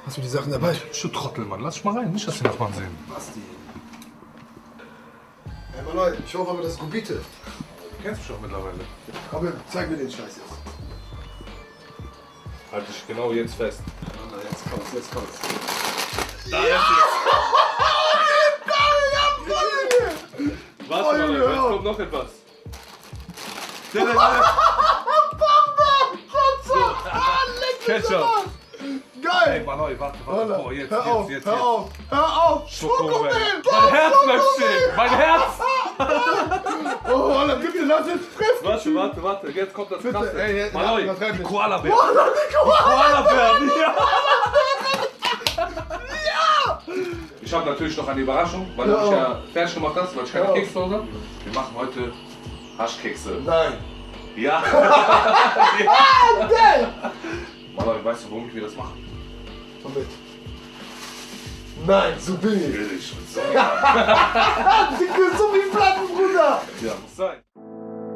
Hast du die Sachen dabei? Du Trottel, Mann. Lass dich mal rein. Nicht, dass die Nachbarn sehen. Basti. Hey, Mann, ich hoffe aber, das ist Gubite. Du kennst mich doch mittlerweile. Komm, zeig mir den Scheiß jetzt. Halt dich genau jetzt fest. Na, jetzt kommt's, jetzt kommt's. Da ist es. Warte mal, jetzt kommt noch etwas. Ketchup. Geil! Ey, Mann, warte. Oh, jetzt. Hör auf! Schokomel! Mein Herz bleibt stehen! Mein Herz! Oh, Alter, bitte lass jetzt fressen! Warte. Jetzt kommt das Bitte, Krasse. ey, Mann, übertreib nicht. Koala-Bär. Koala! Koala-Bär! Ja! Ich habe natürlich noch eine Überraschung, weil du mich ja fertig gemacht hast, weil ich keine Kekse habe. Wir machen heute Haschkekse. Nein! Ja! Geil! Mann, weißt du, warum wir das machen? Komm mit. Nein, so bin ich. Will ich. Dicke